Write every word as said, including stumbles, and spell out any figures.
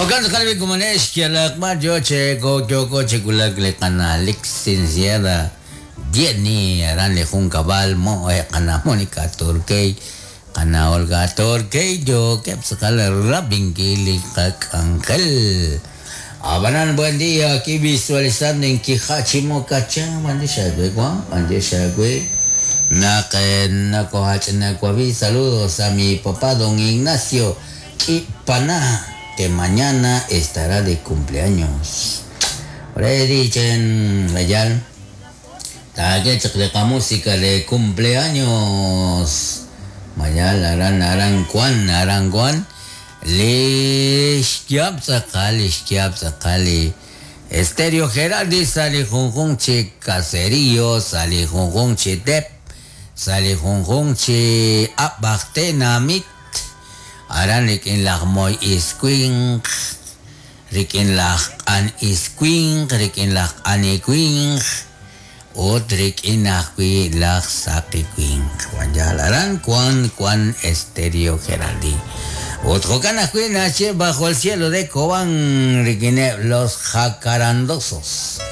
Okan kalbi kumanesh kialak ma joche ko kyoko chekulak le kanalik sincera dieni aran le jun cabal mo e kana Monica Turkey kana Olga Turkey yo que psakala rabingili kak angel. Abanan buen día aquí visualizando en Kijachimo Kacha mandisha gwe kwa mandisha gwe na que na cohacha na cuavi saludos a mi papá don Ignacio Kipana que mañana estará de cumpleaños. Por ahí dicen Rayal tague la música de cumpleaños mañana harán harán cuan harán cuan Lishkiab Sakali, Lishkiab Sakali. Estéreo Geraldi sale Junjunche Caserío, sale Junjunche Dep, sale Junjunche Abachtena Mit. Aran rikin lach moy isquing, rikin lach an isquing, rikin lach an iquing, ot rikin akwi lach sapiquing. Wanjalaran kwan kwan Estéreo Geraldi. Otro canacuinache bajo el cielo de Cobán, riquine los jacarandosos.